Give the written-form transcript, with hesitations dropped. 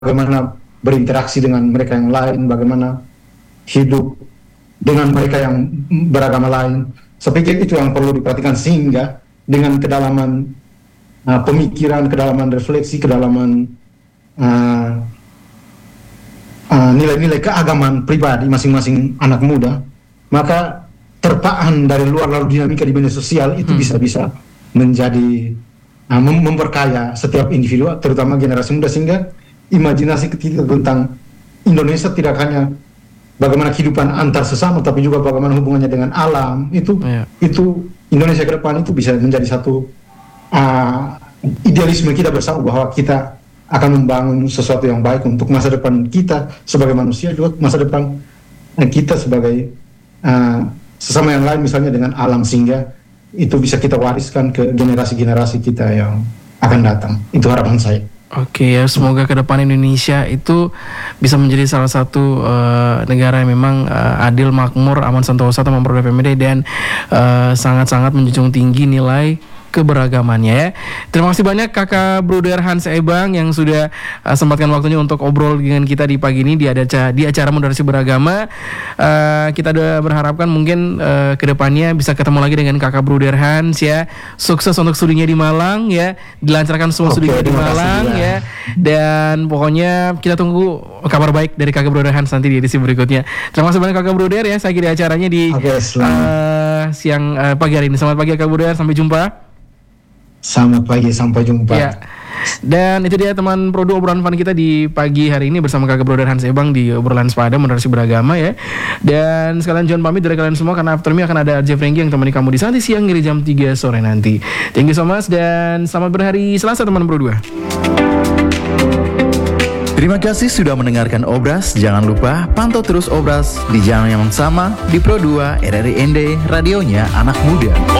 bagaimana berinteraksi dengan mereka yang lain, bagaimana hidup dengan mereka yang beragama lain. Saya pikir itu yang perlu diperhatikan, sehingga dengan kedalaman pemikiran, kedalaman refleksi, kedalaman nilai-nilai keagamaan pribadi masing-masing anak muda, maka terpaan dari luar lalu dinamika di media sosial itu bisa menjadi memperkaya setiap individu, terutama generasi muda, sehingga imajinasi kita tentang Indonesia tidak hanya bagaimana kehidupan antar sesama, tapi juga bagaimana hubungannya dengan alam. Itu Indonesia ke depan itu bisa menjadi satu idealisme kita bersama, bahwa kita akan membangun sesuatu yang baik untuk masa depan kita sebagai manusia, juga masa depan kita sebagai sesama yang lain, misalnya dengan alam, sehingga itu bisa kita wariskan ke generasi-generasi kita yang akan datang. Itu harapan saya. Oke ya, semoga ke depan Indonesia itu bisa menjadi salah satu negara yang memang adil, makmur, aman, sentosa, memperoleh PMD, dan sangat-sangat menjunjung tinggi nilai keberagamannya ya. Terima kasih banyak Kakak Bruder Hans Ebang yang sudah sempatkan waktunya untuk obrol dengan kita di pagi ini di acara Moderasi Beragama. Kita udah berharapkan mungkin kedepannya bisa ketemu lagi dengan Kakak Bruder Hans ya. Sukses untuk studinya di Malang ya, dilancarkan semua studinya di Malang ya. Dan pokoknya kita tunggu kabar baik dari Kakak Bruder Hans nanti di edisi berikutnya. Terima kasih banyak Kakak Bruder ya, saya kira acaranya di pagi hari ini. Selamat pagi Kakak Bruder, sampai jumpa. Selamat pagi, sampai jumpa. Ya. Dan itu dia teman produk obrolan fun kita di pagi hari ini bersama Kakak Bruder Hans Ebang di obrolan sepada Moderasi Beragama ya. Dan sekalian jangan pamit dari kalian semua, karena after me akan ada Jeff Renggi yang temani kamu di Santai Siang dari jam 3 sore nanti. Thank you so much dan selamat berhari Selasa teman Pro 2. Terima kasih sudah mendengarkan Obras. Jangan lupa pantau terus Obras di jam yang sama di Pro 2 RRI ND, radionya anak muda.